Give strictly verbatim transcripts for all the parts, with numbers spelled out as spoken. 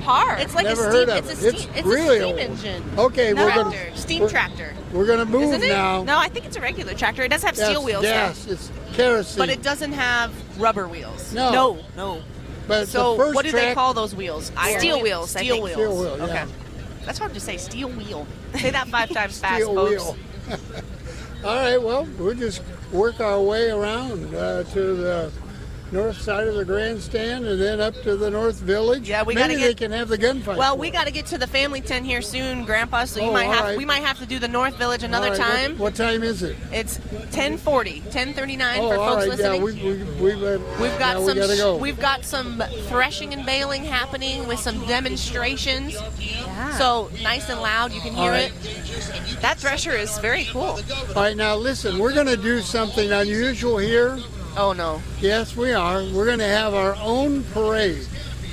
car. It's like Never a heard steam. of It's it. a steam. It's It's, really a steam old. engine. Okay, No, we're gonna tractor. Steam we're- tractor. We're gonna move Isn't it? now. No, I think it's a regular tractor. It does have steel Yes, wheels, Yes, it's kerosene. But it doesn't have rubber wheels. No. No, no. But So the first what do they track- call those wheels? though. Steel wheels, I Steel think. wheels. Steel wheel, yeah. Okay. That's hard to say. Steel wheel. Say that five times fast, Steel folks. wheel. All right, well, we'll just work our way around uh, to the north side of the grandstand and then up to the North Village. Yeah, we Maybe gotta they get- can have the gunfight. Well, for we it. got to get to the family tent here soon, Grandpa. So you Oh, might all have right. we might have to do the North Village another All right, time. What, what time is it? It's ten forty, ten thirty-nine Oh, for all folks right. Yeah, listening. we, we, we've, uh, We've got yeah, some. We gotta go. We've got some threshing and baling happening with some demonstrations. Yeah. So nice and loud, you can All hear right. it. That thresher is very cool. All right, now listen, we're going to do something unusual here. Oh no. Yes, we are. We're going to have our own parade.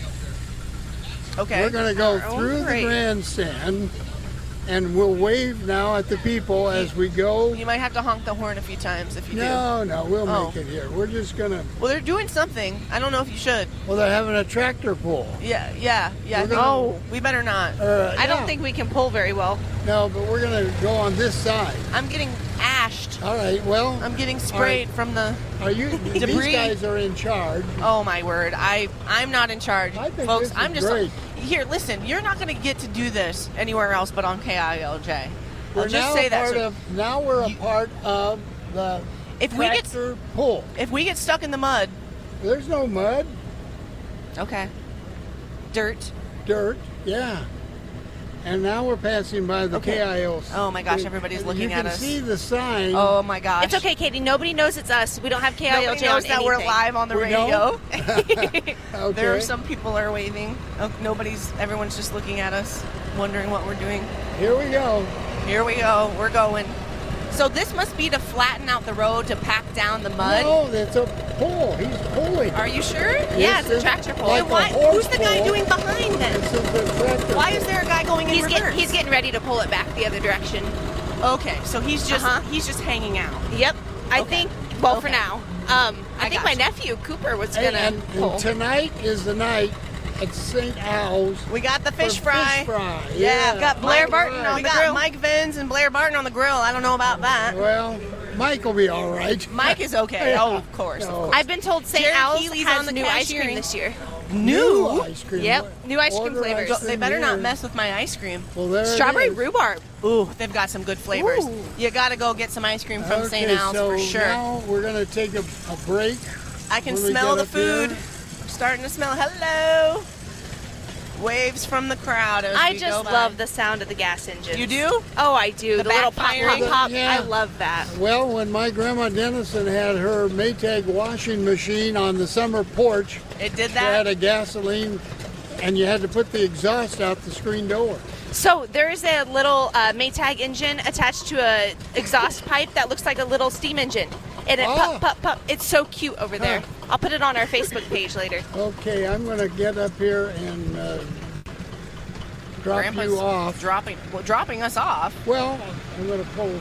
Okay. We're going to go Our own through the parade. grandstand, and we'll wave now at the people as we go. You might have to honk the horn a few times if you No, no, we'll Oh. make it here. We're just going to, do. Well, they're doing something. I don't know if you should. well, they're having a tractor pull. Yeah, yeah, yeah. We're gonna- oh, we better not. Uh, I don't yeah. think we can pull very well. No, but we're going to go on this side. I'm getting ashed. All right, well, I'm getting sprayed from the. are you, these Debris. guys are in charge. Oh my word! I I'm not in charge, I think folks. this is I'm just great. here. Listen, you're not going to get to do this anywhere else but on K I L J. We're I'll just now say a that. part So of, now we're a part of the if we get tractor pull. if we get stuck in the mud, There's no mud, okay, dirt. dirt, yeah. And now we're passing by the Okay. K I L. Oh my gosh, everybody's looking you at can us. see the sign. Oh my gosh! It's okay, Katie. Nobody knows it's us. We don't have K I L Nobody J knows on that we're anything. live on the We radio. Okay. There are some people are waving. Oh, nobody's. Everyone's just looking at us, wondering what we're doing. Here we go. Here we go. We're going. So this must be to flatten out the road to pack down the mud. No, that's a pull. He's pulling. Are you sure? Yeah, it's a This is tractor pull. like Then why, a horse who's the guy pull. doing behind then? This is the tractor. Why is there a guy going in He's reverse? getting he's getting ready to pull it back the other direction. Okay, so he's just Uh-huh. he's just hanging out. Yep. I Okay. think. Well, for Okay. now. Um, I, I think my gotcha. nephew Cooper was And, gonna and, pull. and tonight is the night at Saint Al's. We got the fish for fry. Fish fry. Yeah, Yeah, got Blair Mike- Barton on we the got grill. Mike Mike Vins and Blair Barton on the grill. I don't know about that. Well, Mike will be all right. Mike is okay. Yeah. Oh, of course. of No. course. I've been told Saint Jared Al's Keeley's has on the new ice cream cashiering. this year. New. ice cream. Yep, new ice cream Order flavors. ice They cream better not here. mess with my ice cream. Well, there it Strawberry is. rhubarb. Ooh, they've got some good flavors. Ooh. You got to go get some ice cream from Okay, Saint Al's so for sure. now we're going to take a, a break. I can when we smell get the up here. food. I'm starting to smell. Hello. Waves from the crowd as I we just go by. love the sound of the gas engines. You do? Oh, I do. The The, little pop, backfiring? pop, pop. Yeah. I love that. Well, when my grandma Dennison had her Maytag washing machine on the summer porch, It did she had that. a gasoline, and you had to put the exhaust out the screen door. So there is a little uh, Maytag engine attached to a exhaust pipe that looks like a little steam engine, and it Oh. pop, pop, pop. It's so cute over there. Huh. I'll put it on our Facebook page later. Okay, I'm going to get up here and uh, drop Grandpa's you off. dropping, well, dropping us off. Well, I'm going to pull.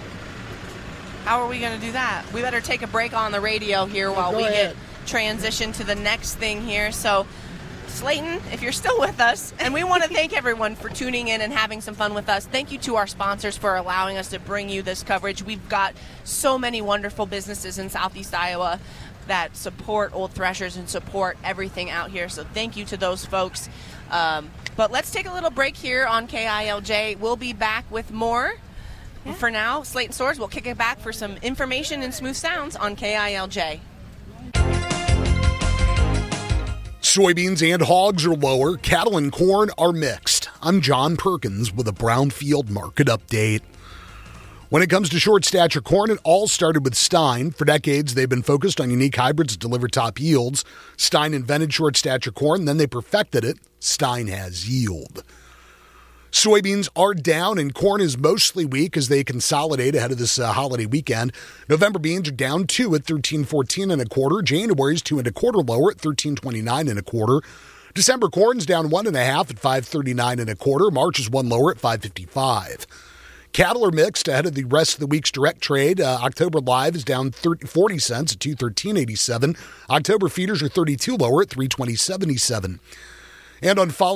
How are we going to do that? We better take a break on the radio here while go we ahead. get transition to the next thing here. So, Slayton, if you're still with us, and we want to thank everyone for tuning in and having some fun with us. Thank you to our sponsors for allowing us to bring you this coverage. We've got so many wonderful businesses in Southeast Iowa that support Old Threshers and support everything out here. So thank you to those folks. Um, but let's take a little break here on K I L J. We'll be back with more. Yeah. For now, Slayton Swords will kick it back for some information and smooth sounds on K I L J. Soybeans and hogs are lower. Cattle and corn are mixed. I'm John Perkins with a Brownfield market update. When it comes to short stature corn, it all started with Stein. For decades, they've been focused on unique hybrids that deliver top yields. Stein invented short stature corn, then they perfected it. Stein has yield. Soybeans are down and corn is mostly weak as they consolidate ahead of this uh, holiday weekend. November beans are down two at thirteen fourteen and a quarter. January's two and a quarter lower at thirteen twenty-nine and a quarter. December corn's down one and a half at five thirty-nine and a quarter. March is one lower at five fifty-five. Cattle are mixed ahead of the rest of the week's direct trade. Uh, October live is down thirty, forty cents at two thirteen eighty-seven. October feeders are thirty-two lower at three twenty seventy-seven. And on follow